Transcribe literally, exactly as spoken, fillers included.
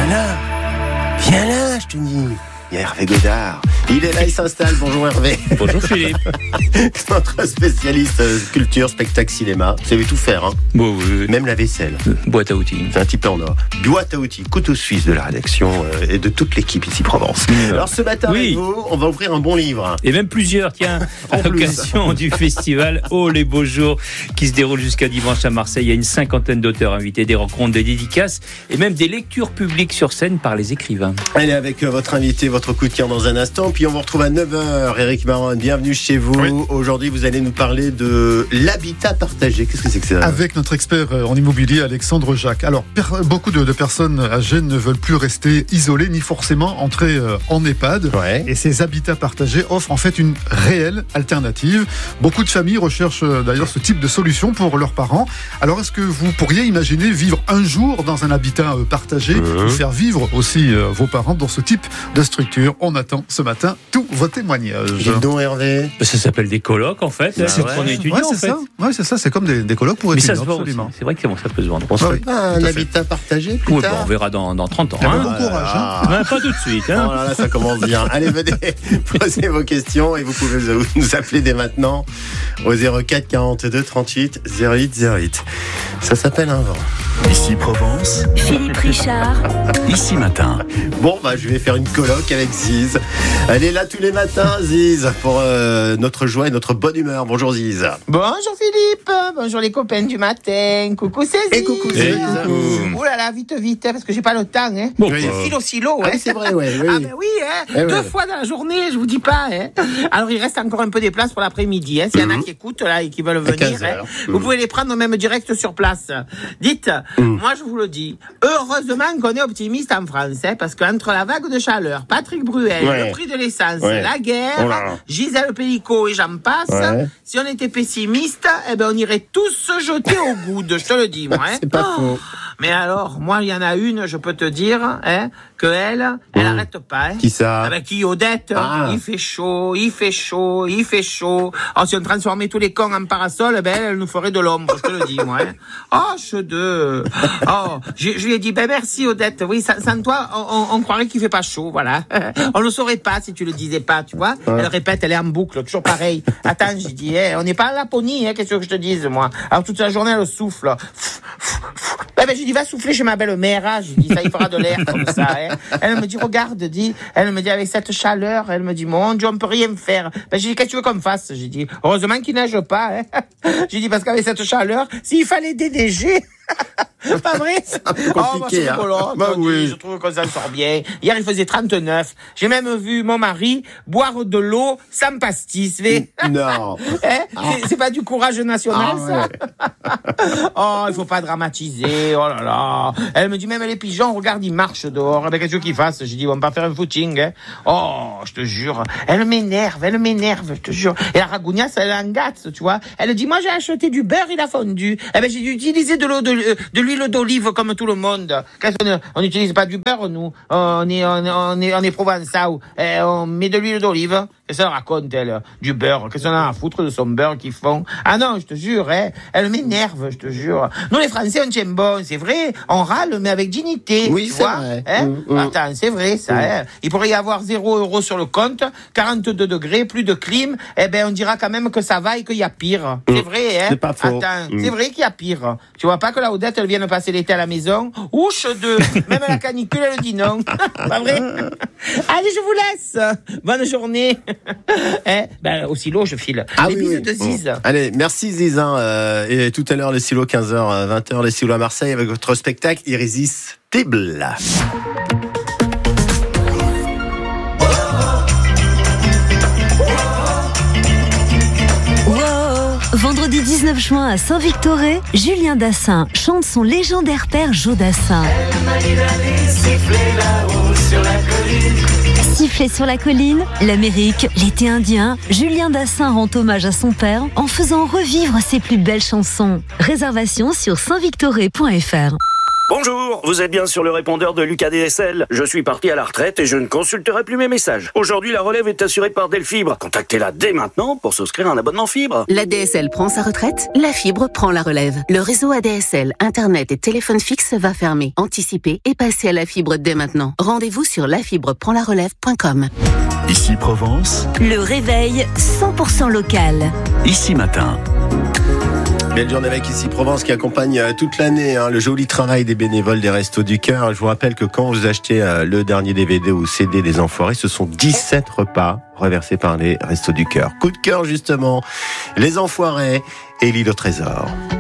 là. Viens là, je te dis. Il y a Hervé Godard. Il est là, il s'installe. Bonjour Hervé. Bonjour Philippe. Notre spécialiste culture, spectacle, cinéma. Vous savez tout faire, hein. Bon, oui. Même la vaisselle. Boîte à outils. C'est un type en or. Boîte à outils, couteau suisse de la rédaction euh, et de toute l'équipe ici Provence. Mmh. Alors ce matin, oui. avec vous, on va ouvrir un bon livre. Et même plusieurs, tiens, à l'occasion du festival Oh les beaux jours qui se déroule jusqu'à dimanche à Marseille. Il y a une cinquantaine d'auteurs invités, des rencontres, des dédicaces et même des lectures publiques sur scène par les écrivains. Allez, avec euh, votre invité, votre coup de cœur dans un instant. Puis on vous retrouve à neuf heures. Éric Marron, bienvenue chez vous. Oui. Aujourd'hui, vous allez nous parler de l'habitat partagé. Qu'est-ce que c'est que ça ? Avec notre expert en immobilier, Alexandre Jacques. Alors, per- beaucoup de, de personnes âgées ne veulent plus rester isolées, ni forcément entrer euh, en EHPAD. Ouais. Et ces habitats partagés offrent en fait une réelle alternative. Beaucoup de familles recherchent euh, d'ailleurs ce type de solution pour leurs parents. Alors, est-ce que vous pourriez imaginer vivre un jour dans un habitat euh, partagé mmh. ou faire vivre aussi euh, vos parents dans ce type de structure ? On attend ce matin tous vos témoignages. Dis donc, Hervé. Ça s'appelle des colocs en fait. Bah, c'est ouais. qu'on est étudiant ouais, c'est en fait. Ça. Ouais, c'est ça. C'est comme des, des colocs pour Mais étudiants. ça se voit aussi. C'est vrai que ça peut se vendre. On se ah, fait oui, pas un habitat partagé plus oui, tard. bon, on verra dans, dans trente ans. Ah, Hein. bon courage. Hein. Ah, pas tout de suite. Hein. Oh là là, ça commence bien. Allez, venez, posez vos questions et vous pouvez nous appeler dès maintenant au zéro quatre quarante-deux trente-huit zéro huit zéro huit. Ça s'appelle un vent. Ici Provence, Philippe Richard. Ici Matin. Bon, bah, je vais faire une coloc avec Ziz. Elle est là tous les matins, Ziz, pour euh, notre joie et notre bonne humeur. Bonjour Ziz. Bonjour Philippe, bonjour les copains du matin. Coucou c'est Ziz. Et coucou Ziz. Ouh là là, vite vite, hein, parce que j'ai pas le temps. Hein. Bon, oui. Silo silo, Ah hein. oui, c'est vrai, ouais, oui. Ah ben oui, hein. Eh deux ouais. fois dans la journée, je vous dis pas. Hein. Alors il reste encore un peu des places pour l'après-midi. Hein. S'il y en a qui écoutent là et qui veulent venir, quinze hein, heures. vous Mmh. pouvez les prendre même direct sur place. Dites, mmh. moi je vous le dis, heureusement qu'on est optimiste en France, hein, parce qu'entre la vague de chaleur, Patrick Bruel, Ouais. le prix de l'essence, Ouais. la guerre, Oh là là. Gisèle Pellicot et j'en passe, Ouais. si on était pessimiste, eh ben on irait tous se jeter au goude, je te le dis, moi. Hein. C'est pas Oh. faux. Mais alors, moi, il y en a une, je peux te dire, hein, que elle, elle Mmh. arrête pas. Hein. Qui ça ? Ah ben, qui, Odette, Ah. il fait chaud, il fait chaud, il fait chaud. Oh, si on transformait tous les cons en parasol, eh ben, elle, elle nous ferait de l'ombre, je te le dis, moi. Hein. Oh, je de... Oh, je, je lui ai dit, ben merci, Odette. Oui, sans, sans toi, on, on croirait qu'il fait pas chaud, voilà. On le saurait pas si tu le disais pas, tu vois. Ouais. Elle répète, elle est en boucle, toujours pareil. Attends, j'ai dit, hey, on n'est pas en Laponie, hein, qu'est-ce que je te dise, moi. Alors, toute la journée, elle souffle. Eh ben, j'ai dit, va souffler chez ma belle-mère, hein. J'ai dit, ça y fera de l'air comme ça, hein. Elle me dit, regarde, dit, elle me dit, avec cette chaleur, elle me dit, mon Dieu, on peut rien faire. Ben, j'ai dit, qu'est-ce que tu veux qu'on fasse? J'ai dit, heureusement qu'il neige pas, hein. J'ai dit, parce qu'avec cette chaleur, s'il fallait déneiger, pas vrai? C'est un peu compliqué, oh, bah, c'est rigolo, hein. Bah, dis, oui. je trouve qu'on s'en sort bien. Hier, il faisait trente-neuf. J'ai même vu mon mari boire de l'eau sans pastis. Mais... Non. hein ah. c'est, c'est pas du courage national, ah, ça? Ouais. Oh, il faut pas dramatiser. Oh là là. Elle me dit, même les pigeons, regarde, ils marchent dehors. Eh ben, qu'est-ce qu'ils fassent? J'ai dit, on va pas faire un footing, hein. Oh, je te jure. Elle m'énerve, elle m'énerve, je te jure. Et la ragougnasse, elle en gâte, tu vois. Elle dit, moi, j'ai acheté du beurre, il a fondu. Eh ben, j'ai dû utiliser de l'eau de, de l'huile d'olive comme tout le monde. Qu'est-ce qu'on on n'utilise pas du beurre, nous. On est, on est, on est, on est provençal. Eh, on met de l'huile d'olive. Qu'est-ce qu'elle raconte, elle? Du beurre. Qu'est-ce qu'on a à foutre de son beurre qu'ils font? Ah non, je te jure, hein. Elle m'énerve, je te jure. Nous, les Français, on tient bon, c'est vrai. On râle, mais avec dignité. Oui, tu c'est vois, vrai. hein Mmh, mmh. Attends, c'est vrai, ça, mmh. hein. Il pourrait y avoir zéro euro sur le compte, quarante-deux degrés, plus de clim. Eh ben, on dira quand même que ça va et qu'il y a pire. Mmh. C'est vrai, hein. C'est pas faux. Attends, mmh. c'est vrai qu'il y a pire. Tu vois pas que la Odette, elle vient de passer l'été à la maison? Ouche de, même la canicule, elle dit non. Pas vrai? Allez, je vous laisse. Bonne journée. hein ben, au silo, je file. Ah les oui, bises oui. de Ziz. Bon. Allez, merci Zizin. Euh, et tout à l'heure, les silos, quinze heures, vingt heures, les silos à Marseille avec votre spectacle Irrésistible. Vendredi dix-neuf juin à Saint-Victoré, Julien Dassin chante son légendaire père Joe Dassin. Siffler sur la colline, l'Amérique, l'été indien, Julien Dassin rend hommage à son père en faisant revivre ses plus belles chansons. Réservation sur saint victoré point f r. Bonjour, vous êtes bien sur le répondeur de Lucas D S L. Je suis parti à la retraite et je ne consulterai plus mes messages. Aujourd'hui, la relève est assurée par Delfibre. Contactez-la dès maintenant pour souscrire un abonnement fibre. La D S L prend sa retraite, la fibre prend la relève. Le réseau A D S L, Internet et téléphone fixe va fermer. Anticipez et passez à la fibre dès maintenant. Rendez-vous sur la fibre prend la relève point com. Ici Provence, Le réveil cent pour cent local. Ici Matin. Belle journée avec Ici Provence qui accompagne toute l'année hein, le joli travail des bénévoles des Restos du Cœur. Je vous rappelle que quand vous achetez euh, le dernier D V D ou C D des Enfoirés, ce sont dix-sept repas reversés par les Restos du Cœur. Coup de cœur justement, les Enfoirés et l'île au trésor.